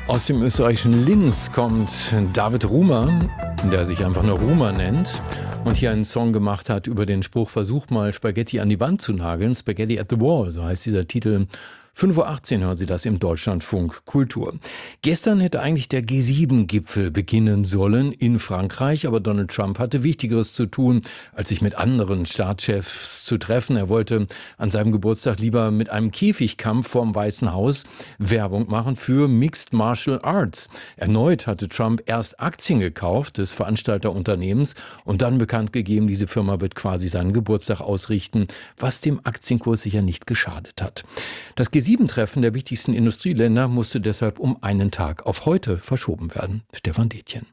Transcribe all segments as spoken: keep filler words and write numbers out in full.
Aus dem österreichischen Linz kommt David Rumer, der sich einfach nur Rumer nennt und hier einen Song gemacht hat über den Spruch: Versucht mal Spaghetti an die Wand zu nageln. Spaghetti at the Wall, so heißt dieser Titel. fünf Uhr achtzehn hören Sie das im Deutschlandfunk Kultur. Gestern hätte eigentlich der G sieben Gipfel beginnen sollen in Frankreich, aber Donald Trump hatte Wichtigeres zu tun, als sich mit anderen Staatschefs zu treffen. Er wollte an seinem Geburtstag lieber mit einem Käfigkampf vorm Weißen Haus Werbung machen für Mixed Martial Arts. Erneut hatte Trump erst Aktien gekauft des Veranstalterunternehmens und dann bekannt gegeben, diese Firma wird quasi seinen Geburtstag ausrichten, was dem Aktienkurs sicher nicht geschadet hat. Das G sieben Treffen der wichtigsten Industrieländer musste deshalb um einen Tag auf heute verschoben werden. Stefan Detjen.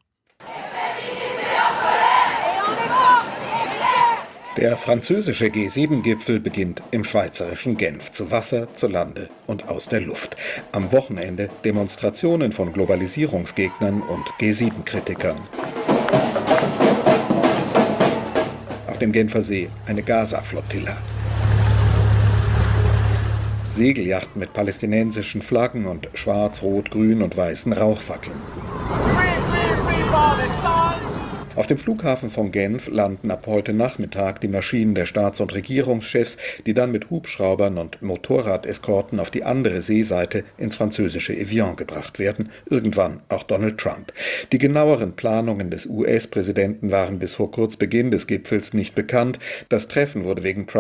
Der französische G sieben Gipfel beginnt im schweizerischen Genf, zu Wasser, zu Lande und aus der Luft. Am Wochenende Demonstrationen von Globalisierungsgegnern und G sieben Kritikern. Auf dem Genfer See eine Gaza-Flottilla. Segelyachten mit palästinensischen Flaggen und schwarz, rot, grün und weißen Rauchfackeln. Auf dem Flughafen von Genf landen ab heute Nachmittag die Maschinen der Staats- und Regierungschefs, die dann mit Hubschraubern und Motorradeskorten auf die andere Seeseite ins französische Evian gebracht werden, irgendwann auch Donald Trump. Die genaueren Planungen des U S-Präsidenten waren bis vor Kurzbeginn des Gipfels nicht bekannt. Das Treffen wurde wegen Trump